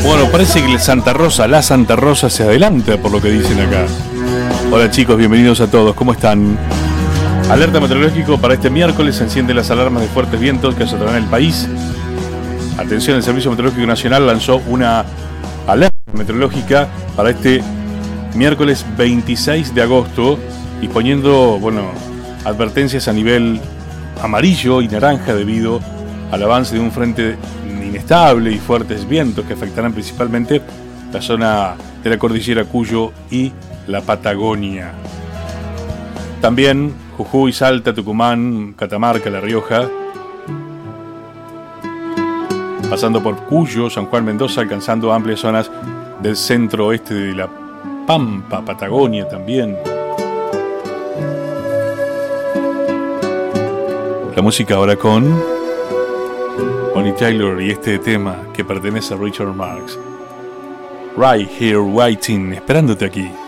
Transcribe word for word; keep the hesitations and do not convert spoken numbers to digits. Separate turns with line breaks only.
Bueno, parece que el Santa Rosa, la Santa Rosa se adelanta por lo que dicen acá. Hola chicos, bienvenidos a todos, ¿cómo están? Alerta meteorológico para este miércoles, se encienden las alarmas de fuertes vientos que azotarán el país. Atención, el Servicio Meteorológico Nacional lanzó una alerta meteorológica para este miércoles veintiséis de agosto, disponiendo, bueno, advertencias a nivel amarillo y naranja debido al avance de un frente inestable y fuertes vientos que afectarán principalmente la zona de la cordillera Cuyo y la Patagonia. También Jujuy, Salta, Tucumán, Catamarca, La Rioja, pasando por Cuyo, San Juan, Mendoza, alcanzando amplias zonas del centro oeste de la Pampa, Patagonia también. La música ahora con Bonnie Tyler y este tema que pertenece a Richard Marx. Right Here Waiting, esperándote aquí.